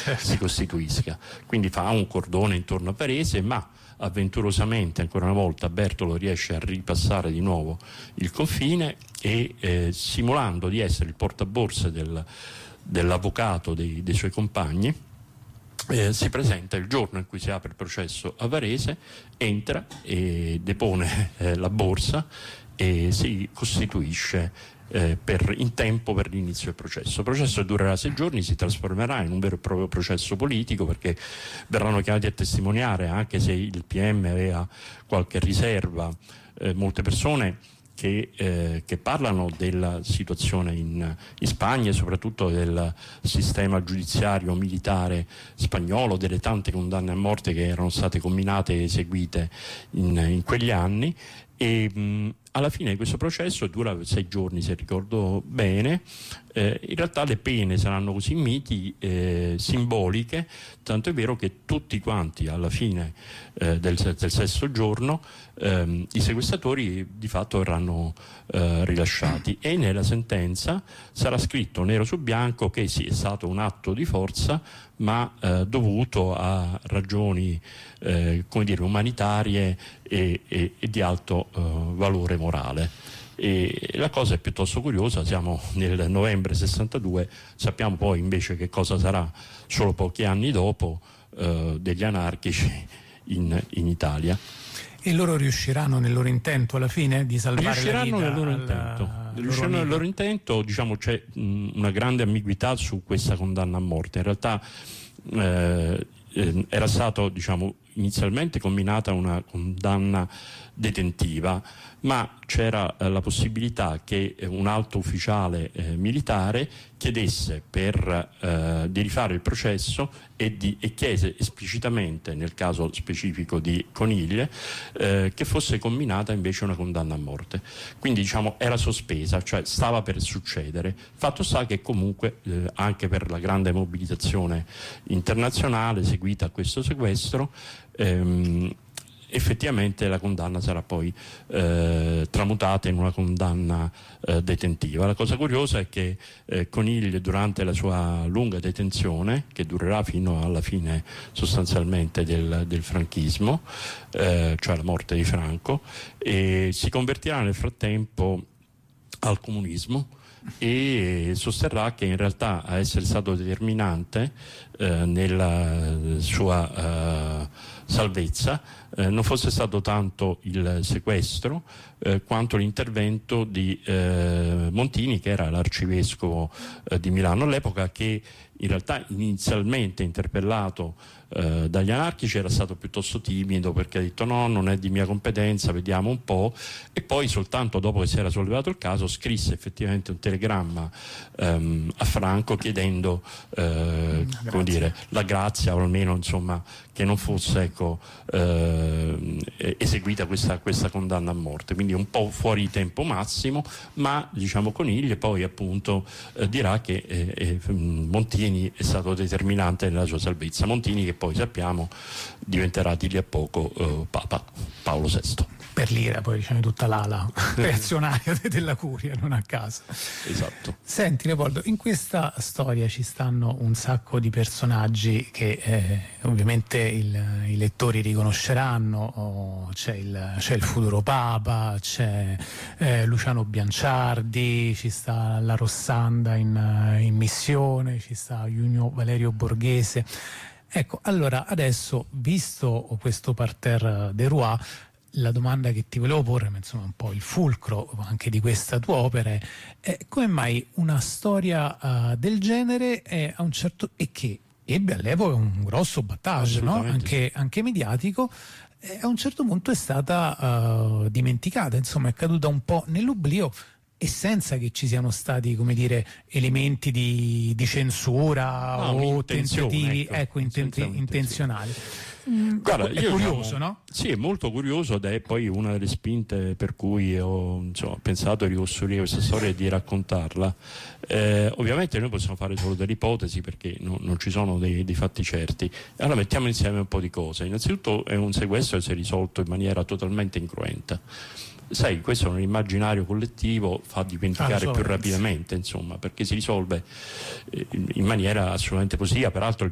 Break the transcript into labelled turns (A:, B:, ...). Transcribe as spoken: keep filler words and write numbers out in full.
A: certo.
B: si costituisca. Quindi fa un cordone intorno a Varese, ma avventurosamente ancora una volta Bertolo riesce a ripassare di nuovo il confine e eh, simulando di essere il portaborse del, dell'avvocato dei, dei suoi compagni, eh, si presenta il giorno in cui si apre il processo a Varese, entra e depone eh, la borsa e si costituisce Eh, per, in tempo per l'inizio del processo. Il processo durerà sei giorni, si trasformerà in un vero e proprio processo politico, perché verranno chiamati a testimoniare, anche se il P M aveva qualche riserva, eh, molte persone che, eh, che parlano della situazione in, in Spagna e soprattutto del sistema giudiziario militare spagnolo, delle tante condanne a morte che erano state comminate e eseguite in, in quegli anni. E mh, alla fine di questo processo dura sei giorni, se ricordo bene. Eh, in realtà le pene saranno così miti, eh, simboliche, tanto è vero che tutti quanti alla fine eh, del, del sesto giorno ehm, i sequestratori di fatto verranno eh, rilasciati, e nella sentenza sarà scritto nero su bianco che sì, è stato un atto di forza, ma eh, dovuto a ragioni eh, come dire, umanitarie e, e, e di alto eh, valore morale. E la cosa è piuttosto curiosa, siamo nel novembre sessantadue, sappiamo poi invece che cosa sarà solo pochi anni dopo eh, degli anarchici in, in Italia.
A: E loro riusciranno nel loro intento alla fine di salvare
B: riusciranno
A: la vita
B: nel loro
A: al,
B: intento.
A: al
B: Riusciranno
A: loro
B: nel loro intento, diciamo c'è mh, una grande ambiguità su questa condanna a morte. In realtà eh, eh, era stato, diciamo, inizialmente comminata una condanna detentiva, ma c'era eh, la possibilità che eh, un alto ufficiale eh, militare chiedesse per, eh, di rifare il processo e, di, e chiese esplicitamente, nel caso specifico di Coniglie, eh, che fosse comminata invece una condanna a morte. Quindi, diciamo, era sospesa, cioè stava per succedere. Fatto sta che comunque eh, anche per la grande mobilitazione internazionale seguita a questo sequestro, ehm, effettivamente la condanna sarà poi eh, tramutata in una condanna eh, detentiva. La cosa curiosa è che eh, Coniglie, durante la sua lunga detenzione, che durerà fino alla fine sostanzialmente del, del franchismo, eh, cioè la morte di Franco, e si convertirà nel frattempo al comunismo e sosterrà che in realtà a essere stato determinante eh, nella sua eh, salvezza eh, non fosse stato tanto il sequestro eh, quanto l'intervento di eh, Montini, che era l'arcivescovo eh, di Milano all'epoca, che in realtà inizialmente interpellato eh, dagli anarchici era stato piuttosto timido, perché ha detto no, non è di mia competenza, vediamo un po', e poi soltanto dopo che si era sollevato il caso scrisse effettivamente un telegramma ehm, a Franco chiedendo eh, come dire, la grazia, o almeno insomma che non fosse ecco, eh, eseguita questa, questa condanna a morte. Quindi un po' fuori tempo massimo, ma diciamo Coniglie poi appunto eh, dirà che eh, eh, Montini è stato determinante nella sua salvezza. Montini che poi sappiamo diventerà di lì a poco eh, Papa Paolo sesto.
A: Per l'ira poi, diciamo, tutta l'ala reazionaria della curia, non a caso.
B: Esatto.
A: Senti Leopoldo, in questa storia ci stanno un sacco di personaggi che eh, ovviamente il, i lettori riconosceranno. Oh, c'è, il, c'è il futuro Papa, c'è eh, Luciano Bianciardi, ci sta la Rossanda in, in missione, ci sta Junio Valerio Borghese. Ecco, allora adesso, visto questo parterre de Roi, la domanda che ti volevo porre, ma insomma un po' il fulcro anche di questa tua opera, è come mai una storia uh, del genere è a un certo e che ebbe all'epoca un grosso battage, no? anche, anche mediatico, e a un certo punto è stata uh, dimenticata, insomma è caduta un po' nell'oblio, e senza che ci siano stati, come dire, elementi di, di censura no, o tentativi ecco, ecco, inten- intenzionali.
B: Guarda,
A: è
B: io
A: curioso,
B: diciamo,
A: no?
B: Sì, è molto curioso, ed è poi una delle spinte per cui ho insomma, pensato di ricostruire questa storia e di raccontarla. Eh, ovviamente noi possiamo fare solo delle ipotesi, perché no, non ci sono dei, dei fatti certi. Allora mettiamo insieme un po' di cose. Innanzitutto è un sequestro che si è risolto in maniera totalmente incruenta. Sai, questo nell'immaginario collettivo fa dimenticare ah, più rapidamente, insomma, perché si risolve in maniera assolutamente positiva. Peraltro